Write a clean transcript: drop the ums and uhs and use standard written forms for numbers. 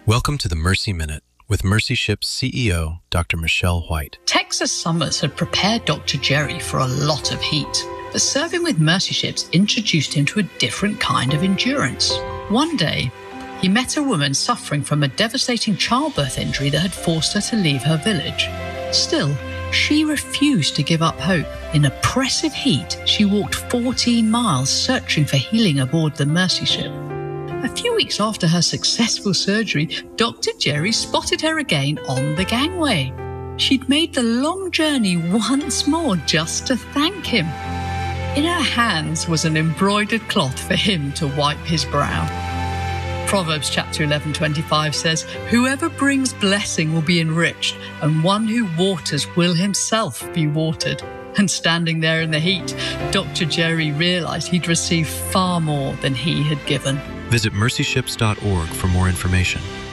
Welcome to the Mercy Minute with Mercy Ships CEO, Dr. Michelle White. Texas summers had prepared Dr. Jerry for a lot of heat, but serving with Mercy Ships introduced him to a different kind of endurance. One day, he met a woman suffering from a devastating childbirth injury that had forced her to leave her village. Still, she refused to give up hope. In oppressive heat, she walked 14 miles searching for healing aboard the Mercy Ship. A few weeks after her successful surgery, Dr. Jerry spotted her again on the gangway. She'd made the long journey once more just to thank him. In her hands was an embroidered cloth for him to wipe his brow. Proverbs chapter 11:25 says, "Whoever brings blessing will be enriched, and one who waters will himself be watered." And standing there in the heat, Dr. Jerry realized he'd received far more than he had given. Visit mercyships.org for more information.